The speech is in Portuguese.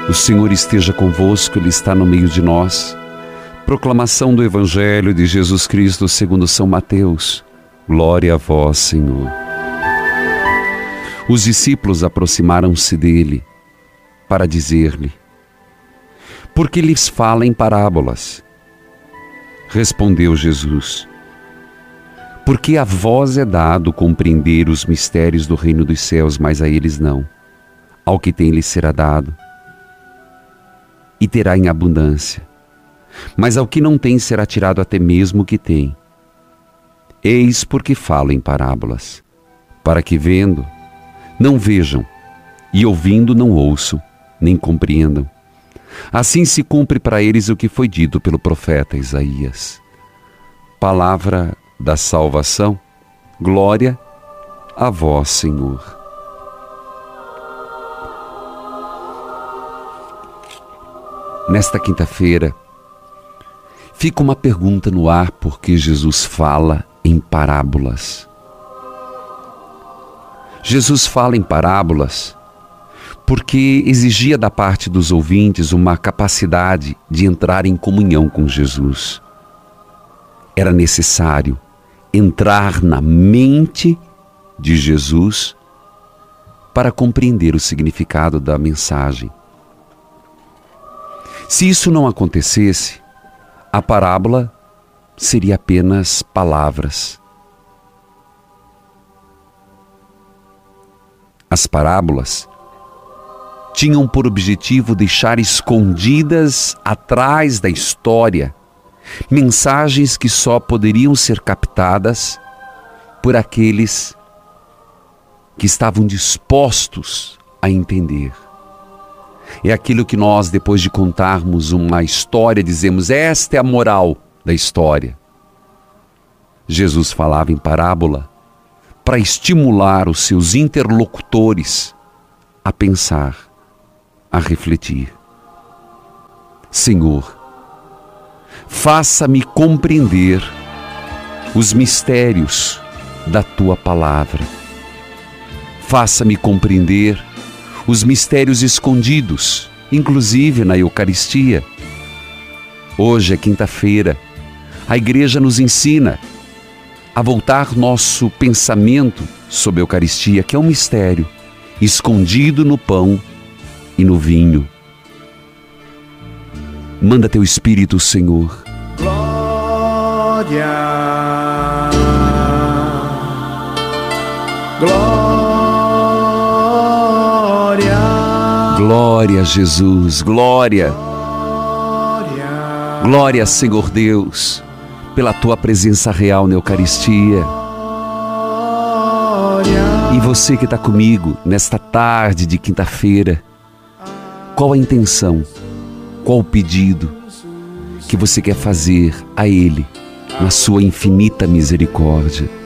O Senhor esteja convosco, Ele está no meio de nós. Proclamação do Evangelho de Jesus Cristo segundo São Mateus. Glória a vós, Senhor. Os discípulos aproximaram-se dele para dizer-lhe: por que lhes fala em parábolas? Respondeu Jesus: porque a vós é dado compreender os mistérios do reino dos céus, mas a eles não. Ao que tem lhe será dado, e terá em abundância. Mas ao que não tem será tirado até mesmo o que tem. Eis porque falo em parábolas, para que vendo, não vejam, e ouvindo, não ouçam, nem compreendam. Assim se cumpre para eles o que foi dito pelo profeta Isaías. Palavra da salvação, glória a vós, Senhor. Nesta quinta-feira, fica uma pergunta no ar: por que Jesus fala em parábolas? Jesus fala em parábolas porque exigia da parte dos ouvintes uma capacidade de entrar em comunhão com Jesus. Era necessário entrar na mente de Jesus para compreender o significado da mensagem. Se isso não acontecesse, a parábola seria apenas palavras. As parábolas tinham por objetivo deixar escondidas atrás da história mensagens que só poderiam ser captadas por aqueles que estavam dispostos a entender. É aquilo que nós, depois de contarmos uma história, dizemos: esta é a moral da história. Jesus falava em parábola para estimular os seus interlocutores a pensar, a refletir. Senhor, faça-me compreender os mistérios da Tua palavra. Faça-me compreender os mistérios escondidos, inclusive na Eucaristia. Hoje é quinta-feira. A Igreja nos ensina a voltar nosso pensamento sobre a Eucaristia, que é um mistério escondido no pão e no vinho. Manda Teu Espírito, Senhor. Glória, glória. Glória a Jesus, glória. Glória, Senhor Deus, pela Tua presença real na Eucaristia. E você que está comigo nesta tarde de quinta-feira, qual a intenção, qual o pedido que você quer fazer a Ele, na sua infinita misericórdia?